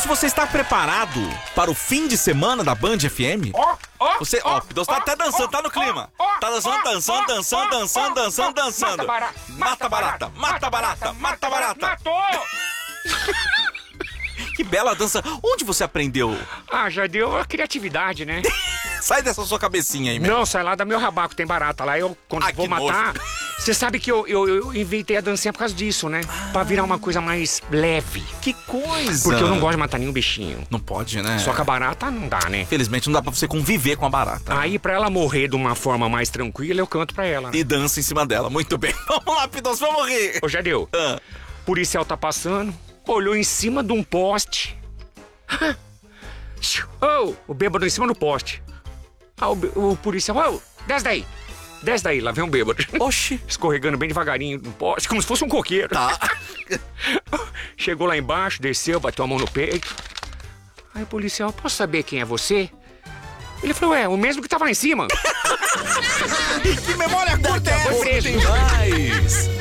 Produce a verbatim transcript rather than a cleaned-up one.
Pidoncio, você está preparado para o fim de semana da Band F M? Ó, ó, Você, ó, Pidoncio tá até dançando, tá no clima. Tá dançando, dançando, dançando, dançando, dançando, dançando. Mata barata, mata barata, mata barata. Matou! Que bela dança. Onde você aprendeu? Ah, já deu a criatividade, né? Sai dessa sua cabecinha aí, meu. Não, sai lá da meu rabaco, tem barata lá. Eu, quando Ai, vou que matar... Você sabe que eu, eu, eu inventei a dancinha por causa disso, né? Ah. Pra virar uma coisa mais leve. Que coisa! Porque eu não gosto de matar nenhum bichinho. Não pode, né? Só que a barata não dá, né? Infelizmente não dá pra você conviver com a barata. Aí, pra ela morrer de uma forma mais tranquila, eu canto pra ela. Né? E dança em cima dela. Muito bem. Vamos lá, Pidoncio, vamos rir. Ô, Jadeu. Ah. O policial tá passando, olhou em cima de um poste. Oh, o bêbado em cima do poste. Ah, o, o policial, oh, desce daí. Desce daí, lá vem um bêbado. Oxi. Escorregando bem devagarinho no poste, como se fosse um coqueiro. Tá. Chegou lá embaixo, desceu, bateu a mão no peito. Aí o policial, posso saber quem é você? Ele falou, é, o mesmo que tava lá em cima. Que memória curta é essa? Foi preso. Tem mais.